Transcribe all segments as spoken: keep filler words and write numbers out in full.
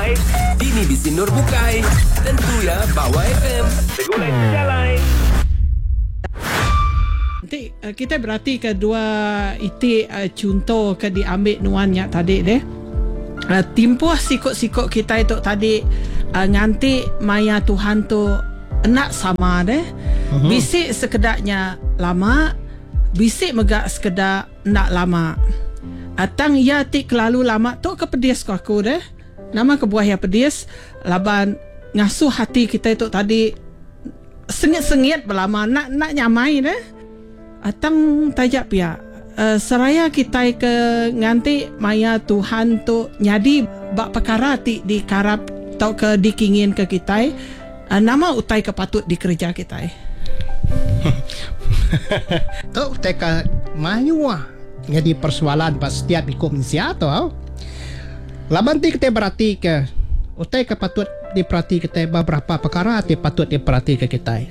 Bukai, Dini di Sinur Bukai. Tentu ya Bawah F M. Segulai sejalan. Nanti uh, kita berarti kedua itu uh, contoh ke diambil nuannya tadi deh. Uh, timpuh sikut-sikut kita itu tadi uh, nganti maya Tuhan tu nak sama deh. Uh-huh. Bisik sekedarnya lama, bisik megak sekedar nak lama. Atang ya ti kelalu lama tu kepedis ko aku deh. Nama kebuah ya pedis laban ngasuh hati kita itu tadi sengit-sengit berlama nak nak nyamai deh. Atang tajak pia uh, seraya kita ke nganti maya Tuhan tu nyadi bak perkara ti dikarap tau ke dikingin ke kita uh, nama utai kepatut dikerja kita tu utai ke mayu jadi persoalan pas setiap ikut mensia tu laban ti kita berarti ke utai kepatut diperhati kita beberapa perkara ti patut diperhati ke kita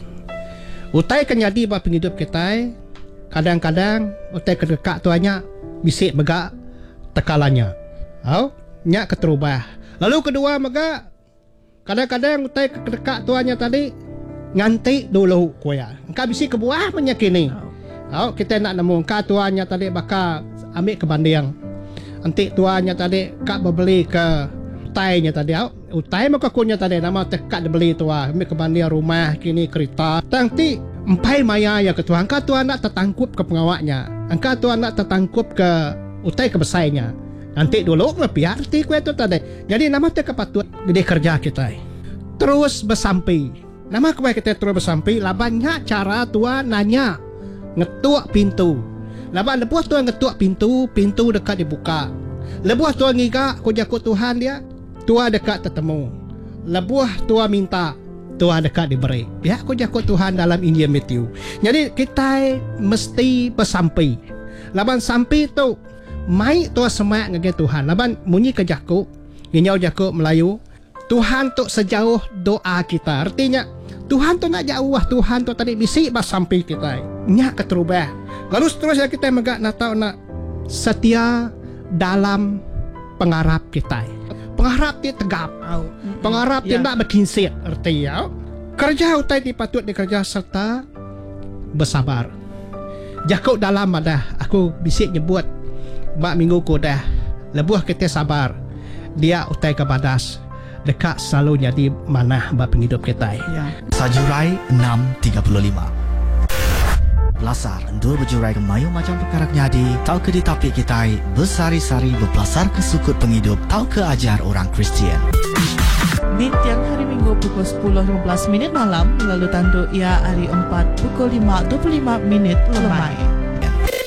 utai ke jadi bak penghidup kita. Kadang-kadang utai kedekak tuanya bisik megak tekalannya. Au, nyak keterubah. Lalu kedua megak kadang-kadang utai kedekak tuanya tadi nganti dulu koya. Engkau bisik kebuah menyakini. Au, kita nak nemu engkau tuanya tadi bakal ambil ke banding. Nanti tuanya tadi kak berbeli ke utainya tadi. Au, utai maka kunya tadi nama tekak dibeli tua ambil ke banding rumah kini kereta. Nanti empai maya ya ketua angka tuan nak tertangkup ke pengawaknya angka tuan nak tertangkup ke utai kebesainya nanti dulu lebih arti kue tu tadi jadi nama tu kepatut gede kerja kita terus bersampai nama kue kita terus bersampai labannya cara tuan nanya ngetuk pintu laban lebuah tuan ngetuk pintu pintu dekat dibuka lebuah tuan ngiga kujakut Tuhan dia tua dekat tertemu lebuah tua minta Tuhan dekat diberi. Pihak ku jakut Tuhan dalam Injil Matthew. Jadi kita mesti bersampai. Laban sampai tu mai tu semak ngage Tuhan. Laban munyi ke jakut, nginyau jakut Melayu. Tuhan tu sejauh doa kita. Artinya Tuhan tu nak jauh, Tuhan tu tadi bisik bersampai kita. Nyak keterubah. Lalu seterusnya kita megak nak tahu nak setia dalam pengharap kita. Pengharap dia tegap. Pengharap dia tak berkinsir. Artinya kerja utai dipatut dikerja serta bersabar. Jakut dalam dah aku bisik nyebut bak minggu ku dah lebuh kita sabar. Dia utai ke badas dekat selalu jadi manah bak penghidup kita. Ya. Sajurai enam tiga puluh lima. Belasar endur berjurai ke mayu macam perkara nyadi tau ke ditapik kita bersari-sari berpelasar ke sukut penghidup tau ke ajar orang Kristian. Di tiang hari Minggu pukul sepuluh lima belas minit malam lalu tanduk ia hari empat pukul lima dua puluh lima minit lemai.